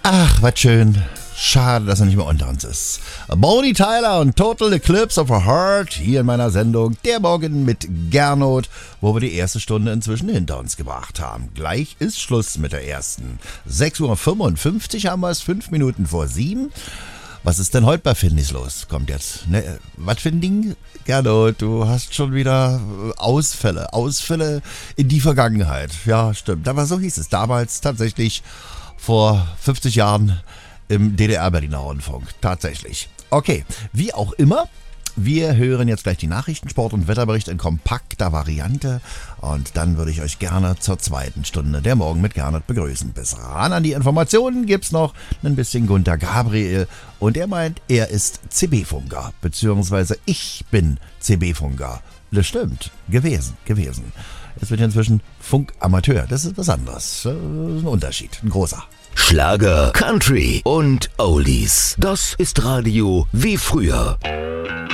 Ach, was schön. Schade, dass er nicht mehr unter uns ist. Bonnie Tyler und Total Eclipse of a Heart hier in meiner Sendung Der Morgen mit Gernot, wo wir die erste Stunde inzwischen hinter uns gebracht haben. Gleich ist Schluss mit der ersten. 6:55 Uhr haben wir es, 5 Minuten vor 7. Was ist denn heute bei Findings los? Kommt jetzt, ne? Was für ein Ding? Gernot, du hast schon wieder Ausfälle in die Vergangenheit. Ja, stimmt. Aber so hieß es damals tatsächlich vor 50 Jahren im DDR-Berliner Rundfunk. Tatsächlich. Okay, wie auch immer. Wir hören jetzt gleich die Nachrichten, Sport- und Wetterbericht in kompakter Variante und dann würde ich euch gerne zur zweiten Stunde der Morgen mit Gernot begrüßen. Bis ran an die Informationen gibt's noch ein bisschen Gunter Gabriel und er meint, er ist CB-Funker, beziehungsweise ich bin CB-Funker. Das stimmt, gewesen. Jetzt bin ich inzwischen Funkamateur, das ist was anderes, das ist ein Unterschied, ein großer. Schlager, Country und Oldies, das ist Radio wie früher.